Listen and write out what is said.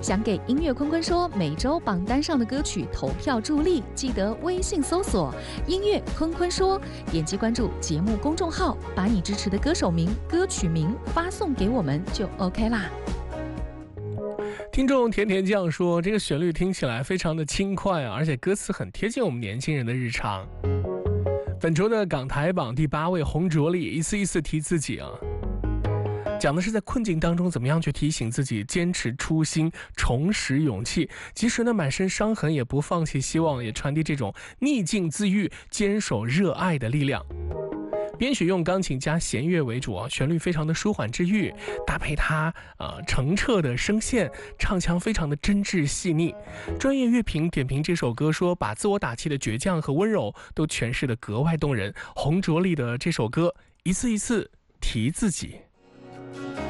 想给音乐坤坤说每周榜单上的歌曲投票助力，记得微信搜索音乐坤坤说，点击关注节目公众号，把你支持的歌手名、歌曲名发送给我们就 OK 啦。 听众甜甜酱说，这个旋律听起来非常的轻快啊，而且歌词很贴近我们年轻人的日常。本周的港台榜第8位洪卓立，一次一次提自己啊，讲的是在困境当中怎么样去提醒自己坚持初心，重拾勇气，即使呢满身伤痕也不放弃希望，也传递这种逆境自愈、坚守热爱的力量。编曲用钢琴加弦乐为主啊，旋律非常的舒缓治愈，搭配它澄澈的声线，唱腔非常的真挚细腻。专业乐评点评这首歌说，把自我打气的倔强和温柔都诠释得格外动人。洪卓立的这首歌，一次一次提自己。